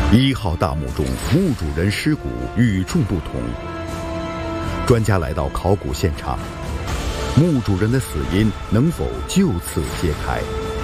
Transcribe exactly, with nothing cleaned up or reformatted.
一号大墓中墓主人尸骨与众不同。专家来到考古现场，墓主人的死因能否就此揭开？